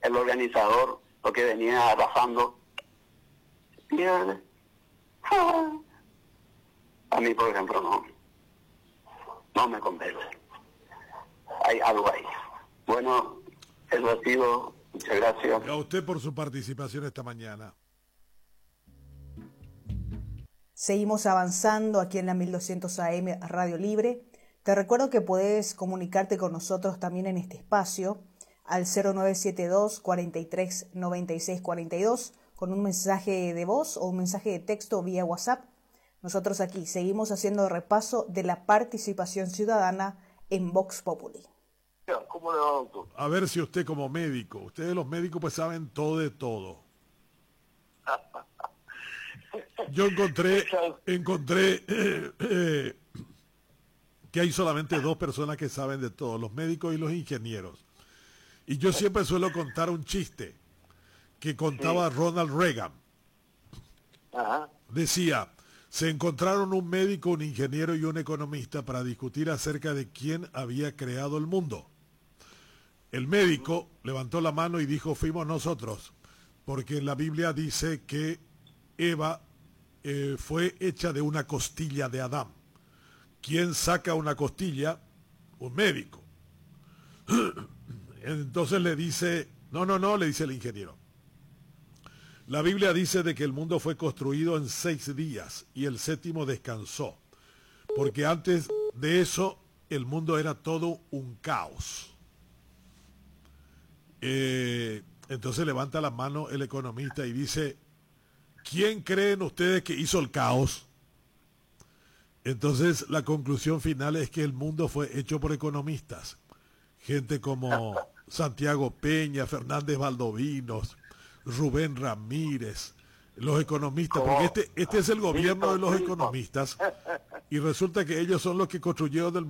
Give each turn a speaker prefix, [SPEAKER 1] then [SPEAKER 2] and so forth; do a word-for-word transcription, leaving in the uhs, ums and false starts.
[SPEAKER 1] el organizador, lo que venía arrasando. Bien. A mí, por ejemplo, no. No me convence. Hay algo ahí. Bueno, eso ha sido. Muchas gracias.
[SPEAKER 2] A usted por su participación esta mañana.
[SPEAKER 3] Seguimos avanzando aquí en la mil doscientos A M Radio Libre. Te recuerdo que puedes comunicarte con nosotros también en este espacio al cero nueve siete dos, cuarenta y tres, noventa y seis cuarenta y dos con un mensaje de voz o un mensaje de texto vía WhatsApp. Nosotros aquí seguimos haciendo repaso de la participación ciudadana en Vox Populi.
[SPEAKER 1] ¿Cómo le va, doctor?
[SPEAKER 2] A ver si usted como médico, ustedes los médicos pues saben todo de todo. Yo encontré, encontré eh, eh, que hay solamente dos personas que saben de todo, los médicos y los ingenieros. Y yo siempre suelo contar un chiste que contaba sí. Ronald Reagan.
[SPEAKER 1] Ajá.
[SPEAKER 2] Decía, se encontraron un médico, un ingeniero y un economista para discutir acerca de quién había creado el mundo. El médico levantó la mano y dijo, fuimos nosotros, porque en la Biblia dice que Eva eh, fue hecha de una costilla de Adán. ¿Quién saca una costilla? Un médico. Entonces le dice, no, no, no, le dice el ingeniero. La Biblia dice de que el mundo fue construido en seis días y el séptimo descansó, porque antes de eso el mundo era todo un caos. Eh, entonces levanta la mano el economista y dice, ¿quién creen ustedes que hizo el caos? Entonces la conclusión final es que el mundo fue hecho por economistas, gente como Santiago Peña, Fernández Valdovinos, Rubén Ramírez, los economistas, porque este, este es el gobierno de los economistas y resulta que ellos son los que construyeron el